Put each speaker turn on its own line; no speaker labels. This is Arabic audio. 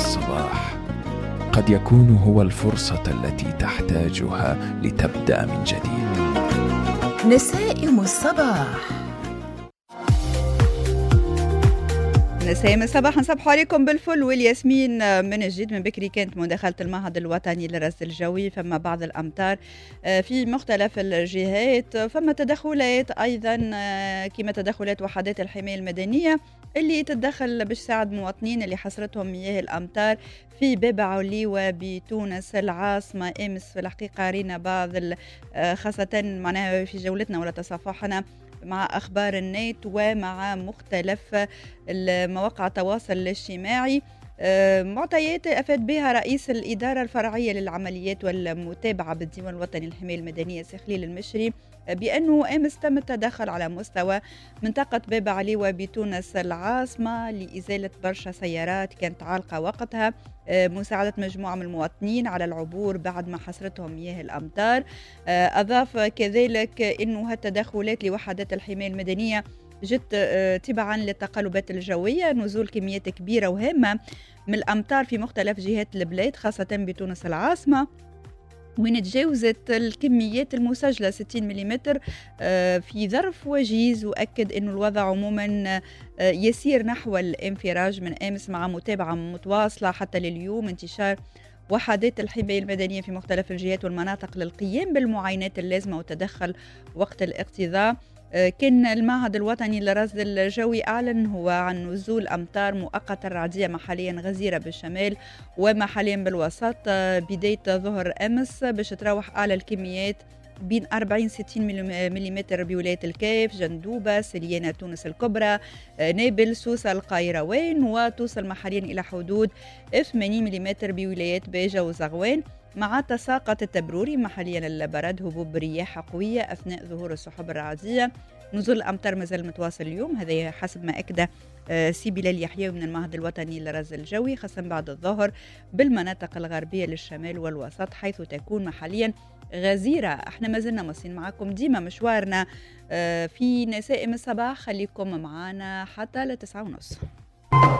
الصباح قد يكون هو الفرصة التي تحتاجها لتبدأ من جديد.
نسائم الصباح.
نسائم الصباح نصبحوا عليكم بالفل والياسمين من جديد. من بكري كانت مداخلة المعهد الوطني للرصد الجوي، فما بعض الأمطار في مختلف الجهات، فما تدخلات أيضا كما تدخلات وحدات الحماية المدنية اللي تتدخل باش تساعد مواطنين اللي حصرتهم مياه الأمطار في باب علي وبتونس العاصمة. أمس في الحقيقة رينا بعض خاصة معناها في جولتنا ولا تصفحنا مع أخبار النت ومع مختلف المواقع التواصل الاجتماعي معطيات أفاد بها رئيس الإدارة الفرعية للعمليات والمتابعة بالديوان الوطني للحماية المدنية سي خليل المشري بأنه أمس تم التدخل على مستوى منطقة باب علي وبتونس العاصمة لإزالة برشا سيارات كانت عالقة وقتها، مساعدة مجموعة من المواطنين على العبور بعد ما حصرتهم مياه الأمطار. أضاف كذلك أنه هالتدخلات لوحدات الحماية المدنية جت تبعا للتقلبات الجوية، نزول كميات كبيرة وهامة من الأمطار في مختلف جهات البلاد خاصة بتونس العاصمة، وين تجاوزت الكميات المسجلة 60 ملم في ظرف وجيز، وأكد أن الوضع عموما يسير نحو الانفراج من أمس مع متابعة متواصلة حتى لليوم انتشار وحدات الحماية المدنية في مختلف الجهات والمناطق للقيام بالمعاينات اللازمة والتدخل وقت الاقتضاء. كان المعهد الوطني للرصد الجوي أعلن هو عن نزول أمطار مؤقتة رعدية محليا غزيرة بالشمال ومحليا بالوسط بداية ظهر أمس باش تروح أعلى الكميات بين 40-60 ملم بولاية الكيف، جندوبة، سليانة تونس الكبرى، نابل، سوسة، القيروان، وتوصل محليا إلى حدود 80 ملم بولايات باجة وزغوان، مع تساقط التبروري محليا البرد، هبوب رياح قوية أثناء ظهور السحب الرعدية. نزول الأمطار مازال متواصل اليوم، هذا حسب ما أكد سي بلال يحيوي من المعهد الوطني للرصد الجوي، خاصة بعد الظهر بالمناطق الغربية للشمال والوسط حيث تكون محليا غزيرة. احنا ما زلنا ماشيين معكم ديما مشوارنا في نسائم الصباح، خليكم معنا حتى ل9:30.